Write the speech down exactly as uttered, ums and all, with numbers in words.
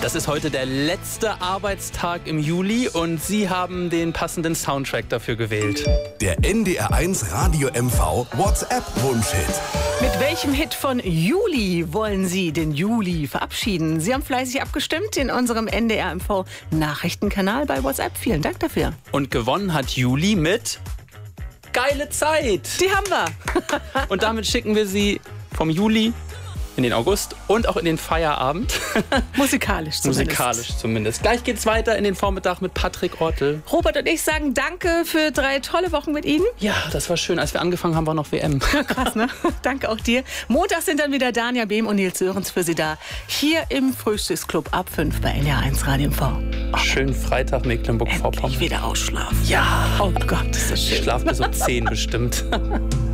Das ist heute der letzte Arbeitstag im Juli und Sie haben den passenden Soundtrack dafür gewählt. Der N D R eins Radio M V WhatsApp-Wunschhit. Mit welchem Hit von Juli wollen Sie den Juli verabschieden? Sie haben fleißig abgestimmt in unserem N D R M V Nachrichtenkanal bei WhatsApp. Vielen Dank dafür. Und gewonnen hat Juli mit Geile Zeit. Die haben wir. Und damit schicken wir Sie vom Juli in den August und auch in den Feierabend. Musikalisch zumindest. Musikalisch zumindest. Gleich geht's weiter in den Vormittag mit Patrick Ortel. Robert und ich sagen danke für drei tolle Wochen mit Ihnen. Ja, das war schön. Als wir angefangen haben, war noch W M. Krass, ne? Danke auch dir. Montag sind dann wieder Dania Behm und Nils Sörensen für Sie da. Hier im Frühstücksclub ab fünf bei N D R eins Radio M V. Oh, schönen Freitag Mecklenburg-Vorpommern. Endlich wieder ausschlafen. Ja. Oh Gott, ist das schön. Ich schlafe bis um zehn bestimmt.